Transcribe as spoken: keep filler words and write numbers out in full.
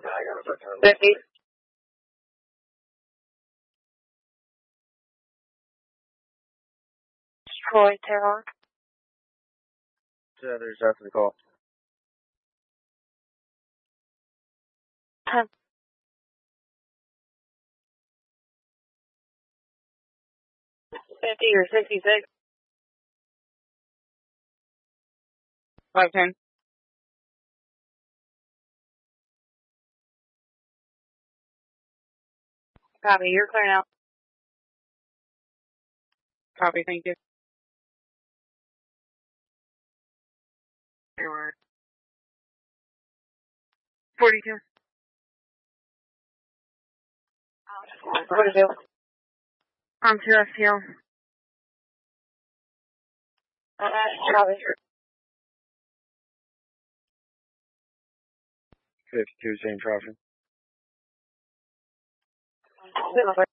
fifty. Troy Terror. Yeah, there's after the call. ten. fifty or sixty-six. five ten. Copy, you're clear now. Copy, thank you. Forward. forty-two. forty-two. On to S T L. Uh, copy. fifty-two, same traffic.